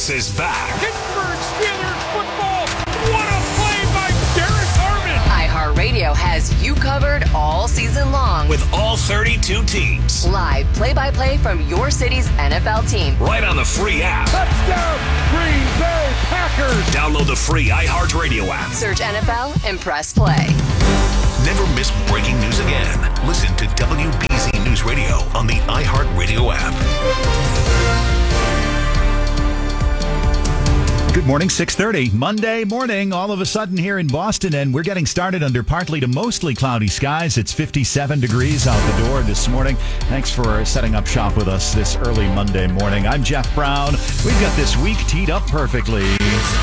is back. Pittsburgh Steelers football. What a play by Derek Harmon. iHeartRadio has you covered all season long. With all 32 teams. Live play-by-play from your city's NFL team. Right on the free app. Touchdown, Green Bay Packers. Download the free iHeartRadio app. Search NFL and press play. Never miss breaking news again. Listen to WBZ News Radio on the iHeartRadio app. Good morning, 6:30, Monday morning, all of a sudden here in Boston, and we're getting started under partly to mostly cloudy skies. It's 57 degrees out the door this morning. Thanks for setting up shop with us this early Monday morning. I'm Jeff Brown. We've got this week teed up perfectly.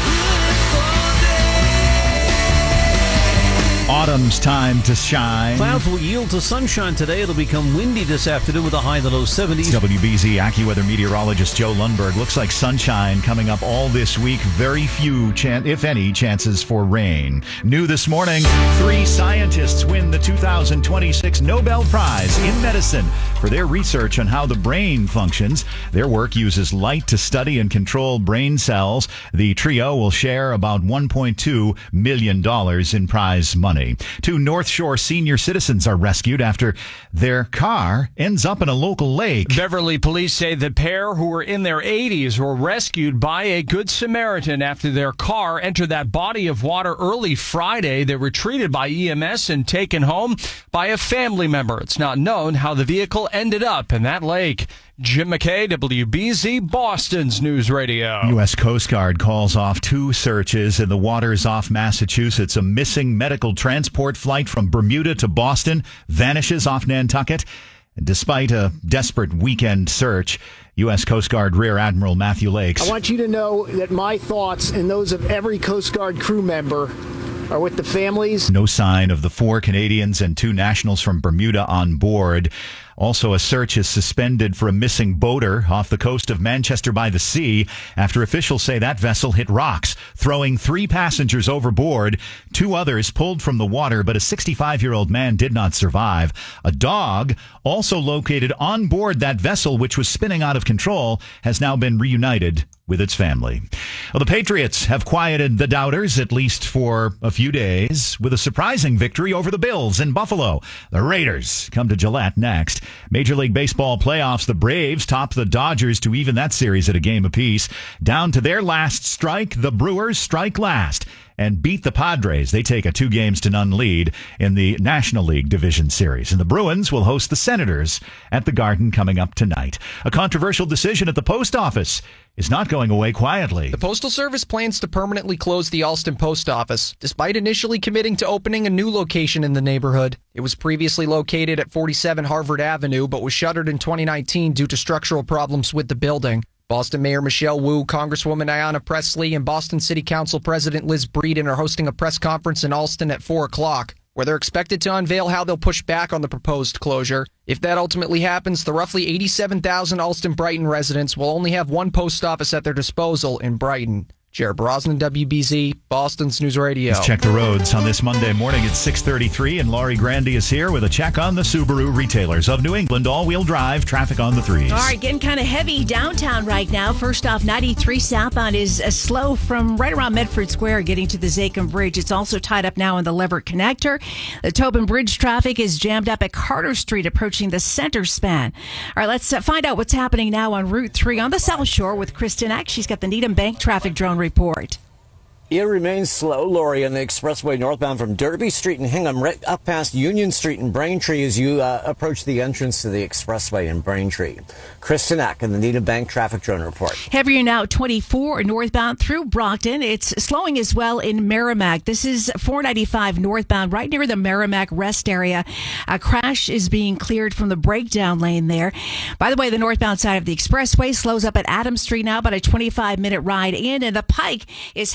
Autumn's time to shine. Clouds will yield to sunshine today. It'll become windy this afternoon with a high in the low 70s. WBZ AccuWeather meteorologist Joe Lundberg. Looks like sunshine coming up all this week. Very few, if any, chances for rain. New this morning, 3 scientists win the 2026 Nobel Prize in Medicine for their research on how the brain functions. Their work uses light to study and control brain cells. The trio will share about $1.2 million in prize money. 2 North Shore senior citizens are rescued after their car ends up in a local lake. Beverly police say the pair, who were in their 80s, were rescued by a Good Samaritan after their car entered that body of water early Friday. They were treated by EMS and taken home by a family member. It's not known how the vehicle ended up in that lake. Jim McKay, WBZ, Boston's News Radio. U.S. Coast Guard calls off 2 searches in the waters off Massachusetts. A missing medical transport flight from Bermuda to Boston vanishes off Nantucket. Despite a desperate weekend search, U.S. Coast Guard Rear Admiral Matthew Lakes. I want you to know that my thoughts and those of every Coast Guard crew member are with the families. No sign of the 4 Canadians and 2 nationals from Bermuda on board. Also, a search is suspended for a missing boater off the coast of Manchester by the Sea after officials say that vessel hit rocks, throwing 3 passengers overboard. 2 others pulled from the water, but a 65-year-old man did not survive. A dog, also located on board that vessel, which was spinning out of control, has now been reunited with its family. Well, the Patriots have quieted the doubters, at least for a few days, with a surprising victory over the Bills in Buffalo. The Raiders come to Gillette next. Major League Baseball playoffs, the Braves top the Dodgers to even that series at a game apiece. Down to their last strike, the Brewers strike last and beat the Padres. They take a 2-0 lead in the National League Division Series. And the Bruins will host the Senators at the Garden coming up tonight. A controversial decision at the post office is not going away quietly. The Postal Service plans to permanently close the Alston Post Office, despite initially committing to opening a new location in the neighborhood. It was previously located at 47 Harvard Avenue, but was shuttered in 2019 due to structural problems with the building. Boston Mayor Michelle Wu, Congresswoman Ayanna Pressley, and Boston City Council President Liz Breeden are hosting a press conference in Alston at 4 o'clock, where they're expected to unveil how they'll push back on the proposed closure. If that ultimately happens, the roughly 87,000 Alston-Brighton residents will only have 1 post office at their disposal in Brighton. Jared Brosnan, WBZ, Boston's News Radio. Let's check the roads on this Monday morning at 6:33, and Laurie Grandy is here with a check on the Subaru retailers of New England. All-wheel drive, traffic on the 3s. All right, getting kind of heavy downtown right now. First off, 93 southbound is slow from right around Medford Square getting to the Zachem Bridge. It's also tied up now in the Leverett Connector. The Tobin Bridge traffic is jammed up at Carter Street approaching the center span. All right, let's find out what's happening now on Route 3 on the South Shore with Kristen Eck. She's got the Needham Bank traffic drone report. It remains slow, Lori, on the expressway northbound from Derby Street and Hingham, right up past Union Street and Braintree as you approach the entrance to the expressway in Braintree. Kristen Eck in the Needham Bank traffic drone report. Heavier now 24 northbound through Brockton. It's slowing as well in Merrimack. This is 495 northbound right near the Merrimack rest area. A crash is being cleared from the breakdown lane there. By the way, the northbound side of the expressway slows up at Adams Street now, about a 25-minute ride in, and the Pike is heavier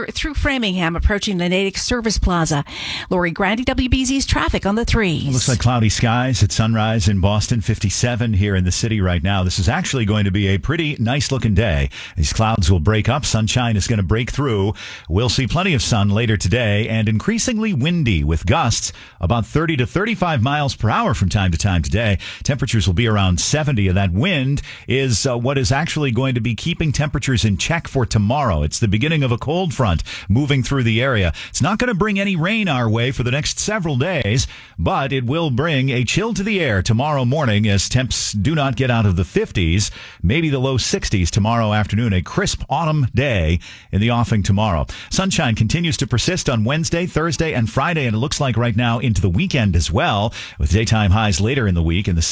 through Framingham, approaching the Natick Service Plaza. Lori Grandi, WBZ's traffic on the 3s. Looks like cloudy skies at sunrise in Boston, 57 here in the city right now. This is actually going to be a pretty nice looking day. These clouds will break up. Sunshine is going to break through. We'll see plenty of sun later today and increasingly windy with gusts about 30 to 35 miles per hour from time to time today. Temperatures will be around 70. And that wind is what is actually going to be keeping temperatures in check for tomorrow. It's the beginning of a cold front moving through the area. It's not going to bring any rain our way for the next several days, but it will bring a chill to the air tomorrow morning as temps do not get out of the 50s, maybe the low 60s tomorrow afternoon. A crisp autumn day in the offing tomorrow. Sunshine continues to persist on Wednesday, Thursday, and Friday, and it looks like right now into the weekend as well, with daytime highs later in the week in the